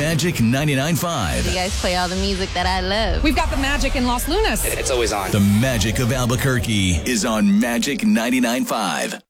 Magic 99.5. You guys play all the music that I love. We've got the magic in Los Lunas. It's always on. The magic of Albuquerque is on Magic 99.5.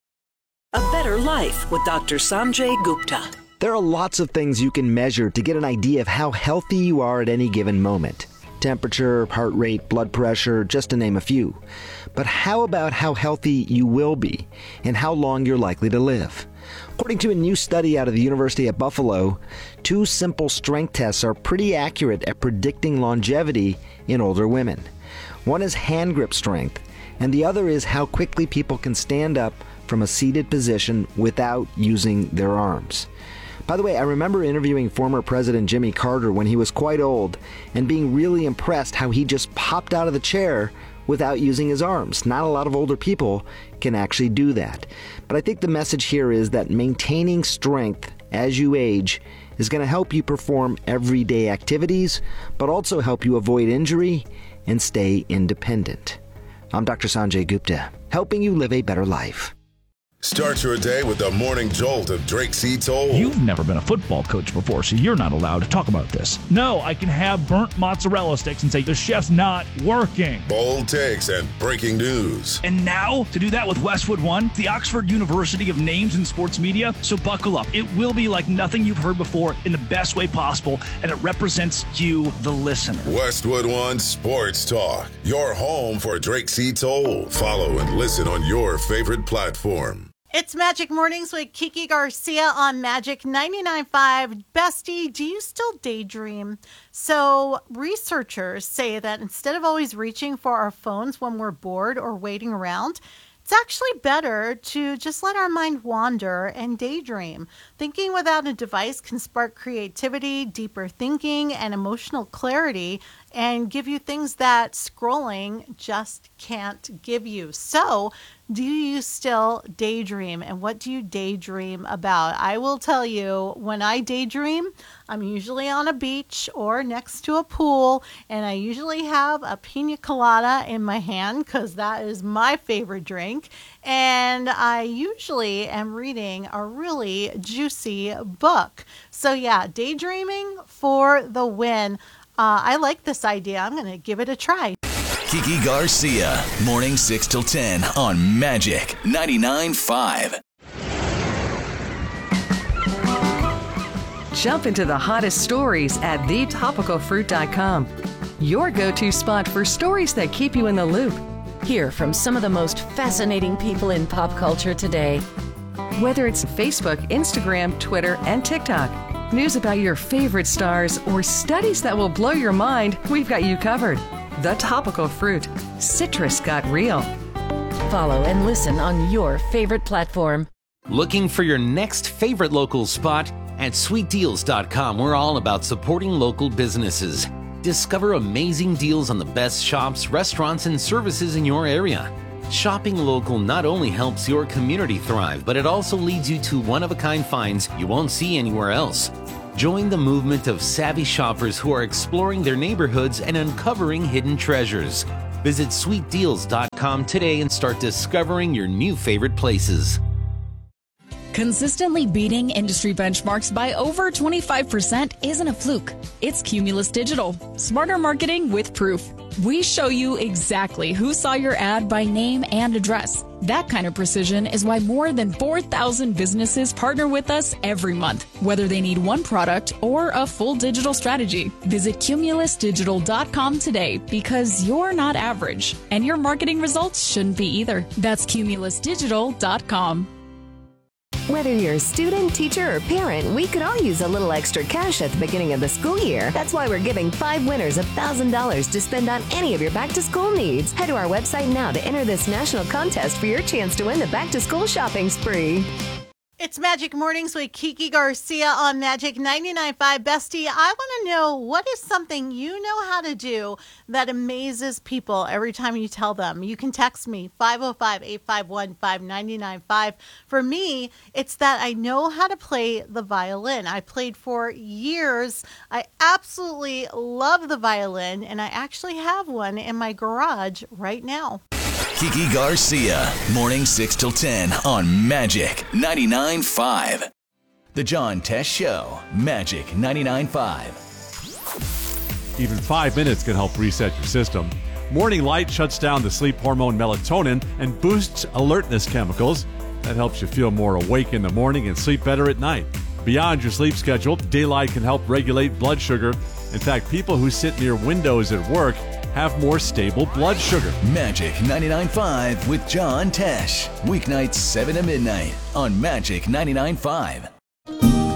A Better Life with Dr. Sanjay Gupta. There are lots of things you can measure to get an idea of how healthy you are at any given moment. Temperature, heart rate, blood pressure, just to name a few. But how about how healthy you will be and how long you're likely to live? According to a new study out of the University at Buffalo, 2 simple strength tests are pretty accurate at predicting longevity in older women. One is hand grip strength, and the other is how quickly people can stand up from a seated position without using their arms. By the way, I remember interviewing former President Jimmy Carter when he was quite old and being really impressed how he just popped out of the chair without using his arms. Not a lot of older people can actually do that. But I think the message here is that maintaining strength as you age is going to help you perform everyday activities, but also help you avoid injury and stay independent. I'm Dr. Sanjay Gupta, helping you live a better life. Start your day with the morning jolt of Drake C. Toll. You've never been a football coach before, so you're not allowed to talk about this. No, I can have burnt mozzarella sticks and say the chef's not working. Bold takes and breaking news. And now, to do that with Westwood One, the Oxford University of names in sports media. So buckle up. It will be like nothing you've heard before in the best way possible, and it represents you, the listener. Westwood One Sports Talk, your home for Drake C. Toll. Follow and listen on your favorite platform. It's Magic Mornings with Kiki Garcia on Magic 99.5. Bestie, do you still daydream? So researchers say that instead of always reaching for our phones when we're bored or waiting around, it's actually better to just let our mind wander and daydream. Thinking without a device can spark creativity, deeper thinking, and emotional clarity, and give you things that scrolling just can't give you. So, do you still daydream? And what do you daydream about? I will tell you, when I daydream, I'm usually on a beach or next to a pool, and I usually have a pina colada in my hand because that is my favorite drink. And I usually am reading a really juicy book. So yeah, daydreaming for the win. I like this idea. I'm going to give it a try. Kiki Garcia, morning 6 till 10 on Magic 99.5. Jump into the hottest stories at thetopicalfruit.com. Your go-to spot for stories that keep you in the loop. Hear from some of the most fascinating people in pop culture today. Whether it's Facebook, Instagram, Twitter, and TikTok, news about your favorite stars, or studies that will blow your mind, we've got you covered. The Topical Fruit. Citrus got real. Follow and listen on your favorite platform. Looking for your next favorite local spot? At sweetdeals.com, we're all about supporting local businesses. Discover amazing deals on the best shops, restaurants, and services in your area. Shopping local not only helps your community thrive, but it also leads you to one-of-a-kind finds you won't see anywhere else. Join the movement of savvy shoppers who are exploring their neighborhoods and uncovering hidden treasures. Visit sweetdeals.com today and start discovering your new favorite places. Consistently beating industry benchmarks by over 25% isn't a fluke. It's Cumulus Digital. Smarter marketing with proof. We show you exactly who saw your ad by name and address. That kind of precision is why more than 4,000 businesses partner with us every month, whether they need one product or a full digital strategy. Visit cumulusdigital.com today because you're not average, and your marketing results shouldn't be either. That's cumulusdigital.com. Whether you're a student, teacher, or parent, we could all use a little extra cash at the beginning of the school year. That's why we're giving 5 winners $1,000 to spend on any of your back-to-school needs. Head to our website now to enter this national contest for your chance to win the back-to-school shopping spree. It's Magic Mornings with Kiki Garcia on Magic 99.5. Bestie, I want to know, what is something you know how to do that amazes people every time you tell them? You can text me, 505-851-5995. For me, it's that I know how to play the violin. I played for years. I absolutely love the violin, and I actually have one in my garage right now. Kiki Garcia, morning 6 till 10 on Magic 99.5. The John Tesh Show, Magic 99.5. Even 5 minutes can help reset your system. Morning light shuts down the sleep hormone melatonin and boosts alertness chemicals. That helps you feel more awake in the morning and sleep better at night. Beyond your sleep schedule, daylight can help regulate blood sugar. In fact, people who sit near windows at work have more stable blood sugar. Magic 99.5 with John Tesh. Weeknights 7 to midnight on Magic 99.5.